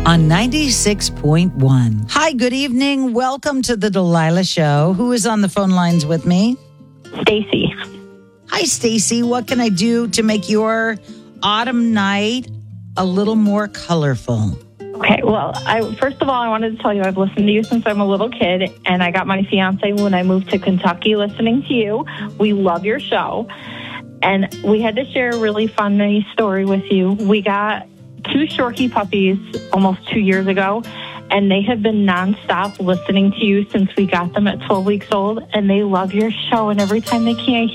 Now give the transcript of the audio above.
on 96.1. Hi, good evening. Welcome to the Delilah Show. Who is on the phone lines with me? Stacy. Hi, Stacy. What can I do to make your autumn night a little more colorful? Okay, well, first of all, I wanted to tell you I've listened to you since I'm a little kid, and I got my fiance when I moved to Kentucky listening to you. We love your show, and we had to share a really funny story with you. We got 2 Shorkie puppies almost 2 years ago, and they have been nonstop listening to you since we got them at 12 weeks old, and they love your show, and every time they can't